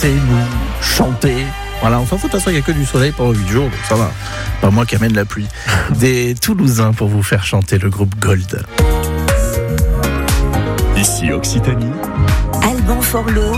nous chanter. Voilà, enfin, de toute façon, il n'y a que du soleil pendant 8 jours, donc ça va. Pas moi qui amène la pluie. Des Toulousains pour vous faire chanter le groupe Gold. Ici Occitanie. Alban Forlot.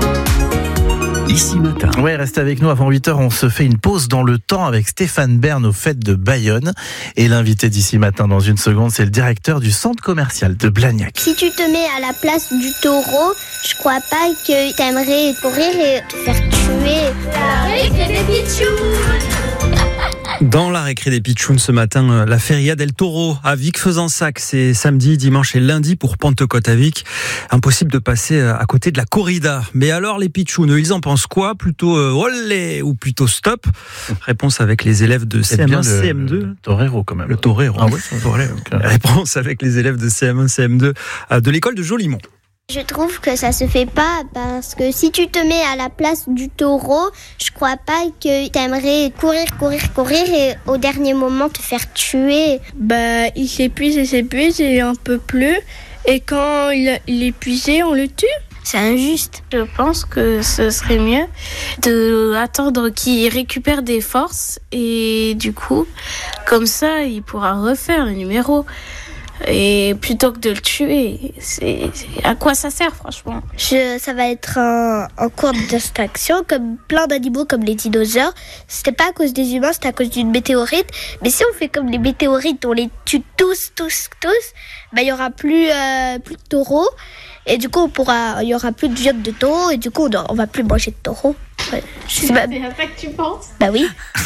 Ici Matin. Ouais, restez avec nous avant 8h. On se fait une pause dans le temps avec Stéphane Bern aux fêtes de Bayonne. Et l'invité d'Ici Matin dans une seconde, c'est le directeur du centre commercial de Blagnac. Si tu te mets à la place du taureau, je crois pas que t'aimerais courir et te faire tuer. La récré des pitchouns. Dans la récré des pitchouns ce matin, la Feria del Toro à Vic-Fezensac. C'est samedi, dimanche et lundi pour Pentecôte à Vic. Impossible de passer à côté de la corrida. Mais alors les pitchouns, ils en pensent quoi? Plutôt olé ou plutôt stop? Réponse avec les élèves de CM1, CM2. Le torero quand même. Le torero. Ah oui, c'est vrai. Réponse avec les élèves de CM1, CM2 de l'école de Jolimont. Je trouve que ça se fait pas parce que si tu te mets à la place du taureau, je crois pas que t'aimerais courir et au dernier moment te faire tuer. Il s'épuise et il en peut plus. Et quand il est épuisé, on le tue. C'est injuste. Je pense que ce serait mieux d'attendre qu'il récupère des forces et du coup, comme ça, il pourra refaire le numéro. Et plutôt que de le tuer, à quoi ça sert franchement? Ça va être un cours d'extraction comme plein d'animaux comme les dinosaures. C'était pas à cause des humains, c'était à cause d'une météorite. Mais si on fait comme les météorites, on les tue tous, il y aura plus de taureaux. Et du coup, il y aura plus de viande de taureau et du coup, on va plus manger de taureau. Ouais. C'est à ça que tu penses? Bah oui.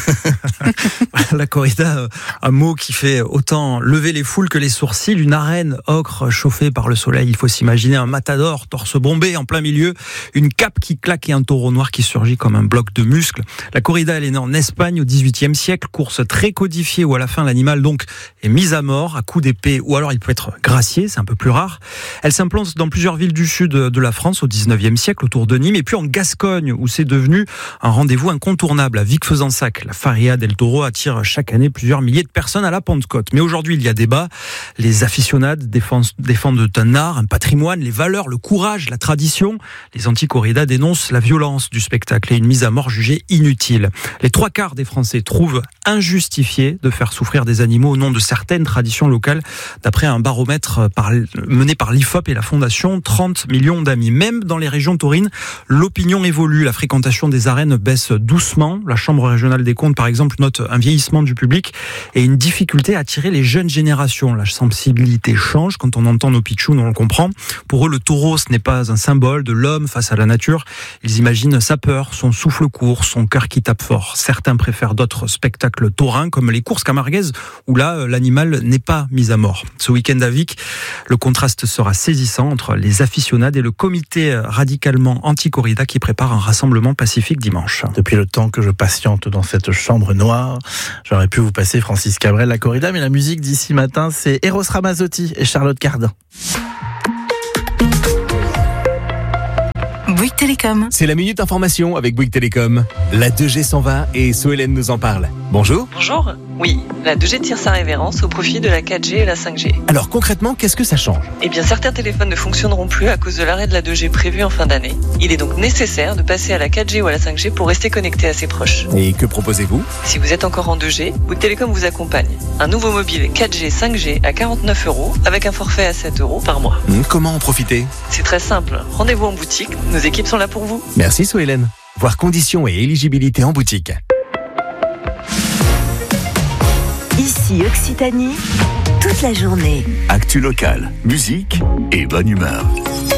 La corrida, un mot qui fait autant lever les foules que les sourcils. Une arène ocre chauffée par le soleil. Il faut s'imaginer un matador, torse bombé en plein milieu, une cape qui claque et un taureau noir qui surgit comme un bloc de muscles. La corrida, elle est née en Espagne au XVIIIe siècle. Course très codifiée où à la fin l'animal donc est mis à mort à coups d'épée ou alors il peut être gracié, c'est un peu plus rare. Elle s'implante dans plusieurs villes du sud de la France au XIXe siècle autour de Nîmes et puis en Gascogne où c'est devenu un rendez-vous incontournable à Vic-Fezensac. La Feria del Toro attire chaque année plusieurs milliers de personnes à la Pentecôte. Mais aujourd'hui, il y a débat. Les aficionados défendent un art, un patrimoine, les valeurs, le courage, la tradition. Les anti-corridas dénoncent la violence du spectacle et une mise à mort jugée inutile. Les 3/4 des Français trouvent injustifié de faire souffrir des animaux au nom de certaines traditions locales, d'après un baromètre mené par l'IFOP et la Fondation 30 millions d'amis. Même dans les régions taurines, l'opinion évolue. La fréquentation des arènes baisse doucement. La Chambre régionale des comptes, par exemple, note un vieillissement du public et une difficulté à attirer les jeunes générations. La sensibilité change. Quand on entend nos pitchouns, on le comprend. Pour eux, le taureau, ce n'est pas un symbole de l'homme face à la nature. Ils imaginent sa peur, son souffle court, son cœur qui tape fort. Certains préfèrent d'autres spectacles taurins, comme les courses camarguaises, où là, l'animal n'est pas mis à mort. Ce week-end à Vic, le contraste sera saisissant entre les aficionados et le comité radicalement anti-corrida qui prépare un rassemblement pacifique dimanche. Depuis le temps que je patiente dans cette chambre noire, j'aurais pu vous passer Francis Cabrel, la corrida, mais la musique d'Ici Matin, c'est Eros Ramazzotti et Charlotte Cardin. Bouygues Télécom. C'est la Minute Information avec Bouygues Télécom. La 2G s'en va et Sohélène nous en parle. Bonjour. Bonjour. Oui, la 2G tire sa révérence au profit de la 4G et la 5G. Alors concrètement, qu'est-ce que ça change ? Eh bien, certains téléphones ne fonctionneront plus à cause de l'arrêt de la 2G prévu en fin d'année. Il est donc nécessaire de passer à la 4G ou à la 5G pour rester connecté à ses proches. Et que proposez-vous ? Si vous êtes encore en 2G, Bouygues Télécom vous accompagne. Un nouveau mobile 4G, 5G à 49 € avec un forfait à 7 € par mois. Comment en profiter ? C'est très simple. Rendez-vous en boutique. Nos équipes sont là pour vous. Merci Sohélène. Voir conditions et éligibilité en boutique. Ici Occitanie, toute la journée. Actu locale, musique et bonne humeur.